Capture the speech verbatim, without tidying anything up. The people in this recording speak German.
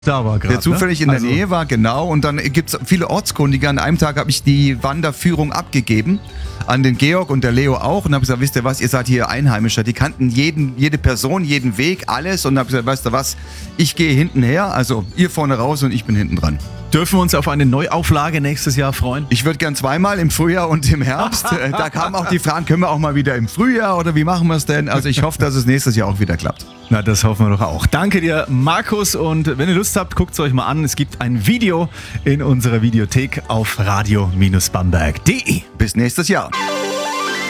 Da war gerade, der zufällig ne? in der Also- Nähe war, genau. Und dann gibt es viele Ortskundige. An einem Tag habe ich die Wanderführung abgegeben an den Georg und der Leo auch und habe gesagt, wisst ihr was, ihr seid hier Einheimischer. Die kannten jeden, jede Person, jeden Weg, alles. Und habe gesagt, weißt du was, ich gehe hinten her, also ihr vorne raus und ich bin hinten dran. Dürfen wir uns auf eine Neuauflage nächstes Jahr freuen? Ich würde gern zweimal, im Frühjahr und im Herbst. Äh, Da kamen auch die Fragen, können wir auch mal wieder im Frühjahr oder wie machen wir es denn? Also ich hoffe, dass es nächstes Jahr auch wieder klappt. Na, das hoffen wir doch auch. Danke dir, Markus. Und wenn ihr Lust habt, guckt es euch mal an. Es gibt ein Video in unserer Videothek auf radio Bindestrich bamberg punkt de. Bis nächstes Jahr.